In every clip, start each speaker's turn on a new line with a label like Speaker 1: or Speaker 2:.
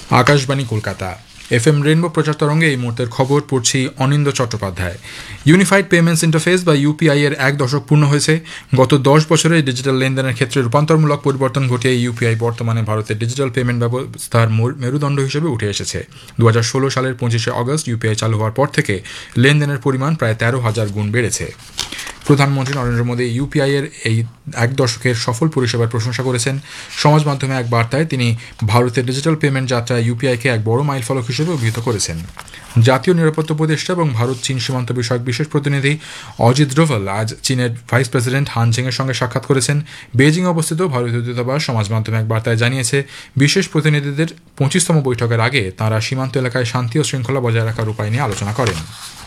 Speaker 1: Akashvani Kolkata FM rainbow প্রচার তরঙ্গে এই মুহূর্তের খবর পড়ছি অনিন্দ চট্টোপাধ্যায়। ইউনিফাইড পেমেন্টস ইন্টারফেস বা ইউপিআই এর 1 দশক পূর্ণ হয়েছে। গত 10 বছরে ডিজিটাল লেনদেনের ক্ষেত্রে রূপান্তরমূলক পরিবর্তন ঘটিয়ে ইউপিআই বর্তমানে ভারতের ডিজিটাল পেমেন্ট ব্যবস্থার মেরুদণ্ড হিসেবে উঠে এসেছে। 2016 সালের 25 আগস্ট ইউপিআই চালু হওয়ার পর থেকে লেনদেনের পরিমাণ প্রায় 13,000 গুণ বেড়েছে। প্রধানমন্ত্রী নরেন্দ্র মোদী ইউপিআই এর এই 1 দশকের সফল পরিষেবার প্রশংসা করেছেন। সমাজ মাধ্যমে এক বার্তায় তিনি ভারতের ডিজিটাল পেমেন্ট যাত্রায় ইউপিআইকে এক বড় মাইলফলক হিসেবে অভিহিত করেছেন। জাতীয় নিরাপত্তা উপদেষ্টা এবং ভারত চীন সীমান্ত বিষয়ক বিশেষ প্রতিনিধি অজিত ডোভাল আজ চীনের ভাইস প্রেসিডেন্ট হান জেংয়ের সঙ্গে সাক্ষাৎ করেছেন। বেজিং অবস্থিত ভারতীয় দূতাবাস সমাজ মাধ্যমে এক বার্তায় জানিয়েছে, বিশেষ প্রতিনিধিদের 25তম বৈঠকের আগে তাঁরা সীমান্ত এলাকায় শান্তি ও শৃঙ্খলা বজায় রাখার উপায় নিয়ে আলোচনা করেন।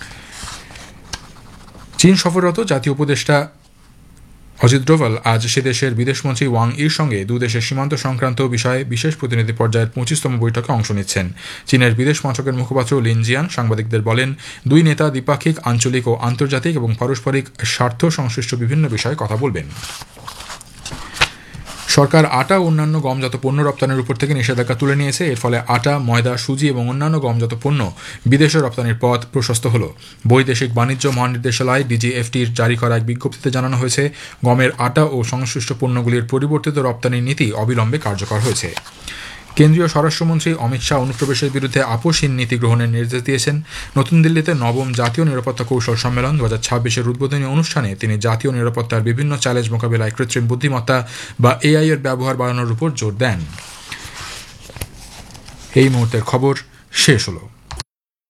Speaker 1: চীন সফররত জাতীয় উপদেষ্টা অজিত ডোভাল আজ সে দেশের বিদেশমন্ত্রী ওয়াং ইর সঙ্গে দুদেশের সীমান্ত সংক্রান্ত বিষয়ে বিশেষ প্রতিনিধি পর্যায়ের 25তম বৈঠকে অংশ নিচ্ছেন। চীনের বিদেশ মন্ত্রকের মুখপাত্র লিন জিয়ান সাংবাদিকদের বলেন, দুই নেতা দ্বিপাক্ষিক, আঞ্চলিক ও আন্তর্জাতিক এবং পারস্পরিক স্বার্থ সংশ্লিষ্ট বিভিন্ন বিষয়ে কথা বলবেন। সরকার আটা ও অন্যান্য গমজাত পণ্য রপ্তানির উপর থেকে নিষেধাজ্ঞা তুলে নিয়েছে। এর ফলে আটা, ময়দা, সুজি এবং অন্যান্য গমজাত পণ্য বিদেশে রপ্তানির পথ প্রশস্ত হল। বৈদেশিক বাণিজ্য মহানির্দেশালয় ডিজিএফটির জারি করা এক বিজ্ঞপ্তিতে জানানো হয়েছে, গমের আটা ও সংশ্লিষ্ট পণ্যগুলির পরিবর্তিত রপ্তানির নীতি অবিলম্বে কার্যকর হয়েছে। কেন্দ্রীয় স্বরাষ্ট্রমন্ত্রী অমিত শাহ অনুপ্রবেশের বিরুদ্ধে আপোষহীন নীতি গ্রহণের নির্দেশ দিয়েছেন। নতুন দিল্লিতে নবম জাতীয় নিরাপত্তা কৌশল সম্মেলন 2026-এর উদ্বোধনী অনুষ্ঠানে তিনি জাতীয় নিরাপত্তার বিভিন্ন চ্যালেঞ্জ মোকাবিলায় কৃত্রিম বুদ্ধিমত্তা বা এআই এর ব্যবহার বাড়ানোর উপর জোর দেন। এই মুহূর্তের খবর শেষ হলো।